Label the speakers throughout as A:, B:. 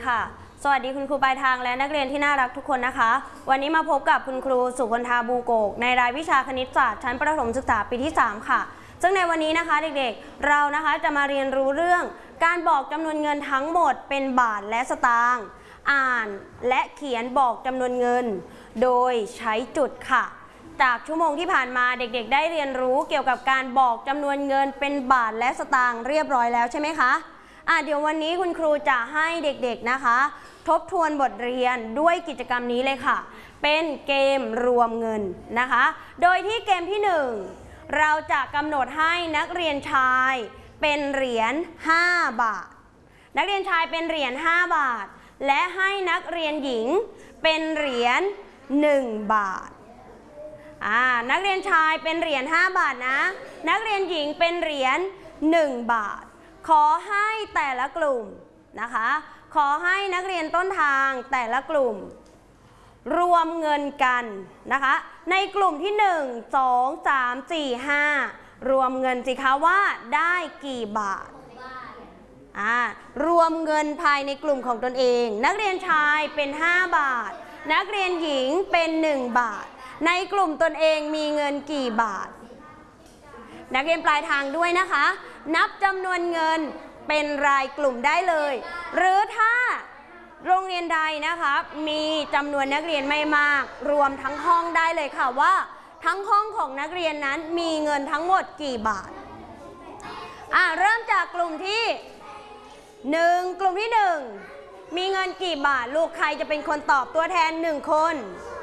A: ค่ะสวัสดีคุณครูปลายทางและนักเรียนที่น่ารักทุกคนนะคะวันนี้มาพบกับคุณครูสุคนธาบูโกกในรายวิชาคณิตศาสตร์ชั้นประถมศึกษาปีที่3ค่ะซึ่งในวันนี้นะคะเด็กๆเรานะคะจะมาเรียนรู้เรื่องการบอกจำนวนเงินทั้งหมดเป็นบาทและสตางค์อ่านและเขียนบอกจำนวนเงินโดยใช้จุดค่ะจากชั่วโมงที่ผ่านมาเด็กๆได้เรียนรู้เกี่ยวกับการบอกจำนวนเงินเป็นบาทและสตางค์เรียบร้อยแล้วใช่ไหมคะเดี๋ยววันนี้คุณครูจะให้เด็กๆนะคะทบทวนบทเรียนด้วยกิจกรรมนี้เลยค่ะเป็นเกมรวมเงินนะคะโดยที่เกมที่1เราจะกำหนดให้นักเรียนชายเป็นเหรียญ5 บาทนักเรียนชายเป็นเหรียญ5 บาทและให้นักเรียนหญิงเป็นเหรียญ1 บาทนักเรียนชายเป็นเหรียญ5 บาทนะนักเรียนหญิงเป็นเหรียญ1 บาทขอให้แต่ละกลุ่มนะคะขอให้นักเรียนต้นทางแต่ละกลุ่มรวมเงินกันนะคะในกลุ่มที่1 2 3 4 5รวมเงินสิคะว่าได้กี่บาทรวมเงินภายในกลุ่มของตนเองนักเรียนชายเป็น5 บาทนักเรียนหญิงเป็น1 บาทในกลุ่มตนเองมีเงินกี่บาทนักเรียนปลายทางด้วยนะคะนับจำนวนเงินเป็นรายกลุ่มได้เลยหรือถ้าโรงเรียนใดนะคะมีจำนวนนักเรียนไม่มากรวมทั้งห้องได้เลยค่ะว่าทั้งห้องของนักเรียนนั้นมีเงินทั้งหมดกี่บาทเริ่มจากกลุ่มที่1กลุ่มที่1มีเงินกี่บาทลูกใครจะเป็นคนตอบตัวแทน1 คน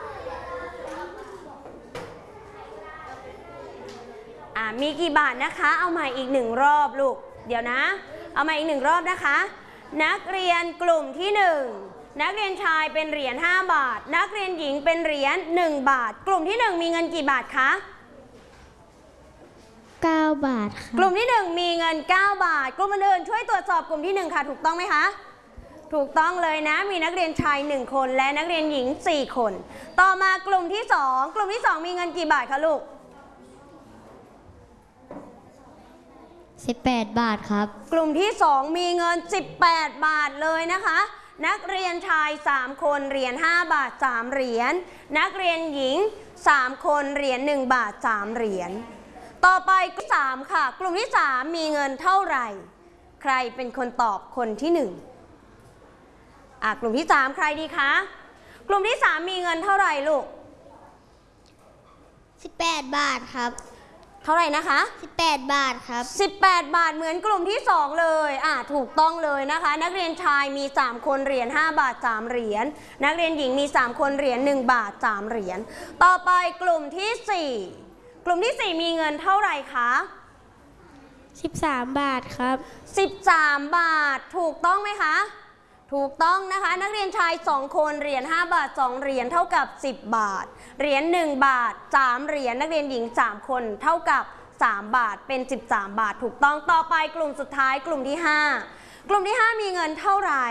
A: มีกี่บาทนะคะเอาใหม่อีก1 รอบลูกเดี๋ยวนะเอาใหม่อีก1 รอบนะคะนักเรียนกลุ่มที่1นักเรียนชายเป็นเหรียญ5 บาทนักเรียนหญิงเป็นเหรียญ1 บาทกลุ่มที่1มีเงินกี่บาทคะ
B: 9 บาทค่ะ
A: กลุ่มที่1มีเงิน9 บาทกลุ่มอื่นๆช่วยตรวจสอบกลุ่มที่1ค่ะถูกต้องไหมคะถูกต้องเลยนะมีนักเรียนชาย1 คนและนักเรียนหญิง4 คนต่อมากลุ่มที่2กลุ่มที่2มีเงินกี่บาทคะลูก
B: 18 บาทครับ
A: กลุ่มที่2มีเงิน18 บาทเลยนะคะนักเรียนชาย3 คนเหรียญ5 บาท3 เหรียญนักเรียนหญิง3 คนเหรียญ1 บาท3 เหรียญต่อไปกลุ่มที่3ค่ะกลุ่มที่3มีเงินเท่าไหร่ใครเป็นคนตอบคนที่1กลุ่มที่3ใครดีคะกลุ่มที่3มีเงินเท่าไหร่ลูก
B: 18 บาทครับ
A: เท่าไหร่นะคะ
B: 18 บาทครับ
A: 18 บาทเหมือนกลุ่มที่2เลยถูกต้องเลยนะคะนักเรียนชายมี3 คนเหรียญ5 บาท3 เหรียญนักเรียนหญิงมี3 คนเหรียญ1 บาท3 เหรียญต่อไปกลุ่มที่4กลุ่มที่4มีเงินเท่าไหร่คะ
B: 13 บาทครับ
A: 13 บาทถูกต้องไหมคะถูกต้องนะคะนักเรียนชาย2 คนเหรียญ5 บาท2 เหรียญเท่ากับ10 บาทเหรียญ1 บาท3 เหรียญนักเรียนหญิง3 คนเท่ากับ3 บาทเป็น13 บาทถูกต้องต่อไปกลุ่มสุดท้ายกลุ่มที่5กลุ่มที่5มีเงินเท่าไหร่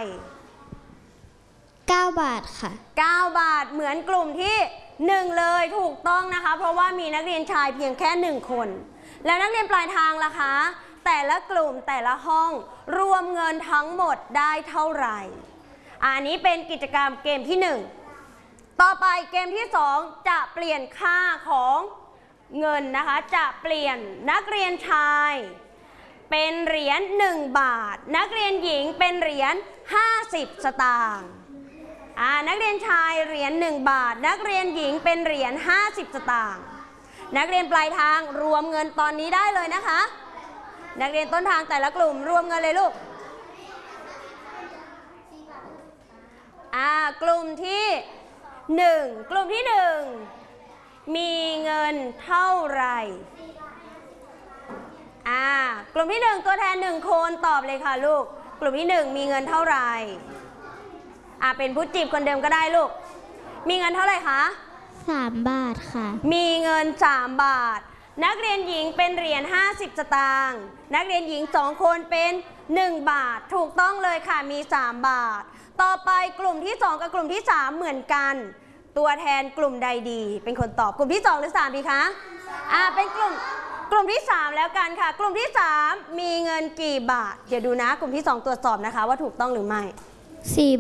B: 9 บาทค่ะ
A: 9 บาทเหมือนกลุ่มที่1เลยถูกต้องนะคะเพราะว่ามีนักเรียนชายเพียงแค่1 คนแล้วนักเรียนปลายทางล่ะคะแต่ละกลุ่มแต่ละห้องรวมเงินทั้งหมดได้เท่าไหร่อันนี้เป็นกิจกรรมเกมที่1ต่อไปเกมที่2จะเปลี่ยนค่าของเงินนะคะจะเปลี่ยนนักเรียนชายเป็นเหรียญ1 บาทนักเรียนหญิงเป็นเหรียญ50 สตางค์นักเรียนชายเหรียญ1 บาทนักเรียนหญิงเป็นเหรียญ50 สตางค์นักเรียนปลายทางรวมเงินตอนนี้ได้เลยนะคะนักเรียนต้นทางแต่ละกลุ่มรวมเงินเลยลูกกลุ่มที่1กลุ่มที่1มีเงินเท่าไหร่กลุ่มที่1ตัวแทน1 คนตอบเลยค่ะลูกกลุ่มที่1มีเงินเท่าไหร่เป็นผู้จีบคนเดิมก็ได้ลูกมีเงินเท่าไหร่คะ
B: 3 บาทค่ะ
A: มีเงิน3 บาทนักเรียนหญิงเป็นเหรียญ50 สตางค์นักเรียนหญิง2 คนเป็น1 บาทถูกต้องเลยค่ะมี3 บาทต่อไปกลุ่มที่2กับกลุ่มที่3เหมือนกันตัวแทนกลุ่มใดดีเป็นคนตอบกลุ่มที่2หรือ3ดีคะเป็นกลุ่มที่3แล้วกันค่ะกลุ่มที่3มีเงินกี่บาทเดี๋ยวดูนะกลุ่มที่2ตรวจสอบนะคะว่าถูกต้องหรือไม่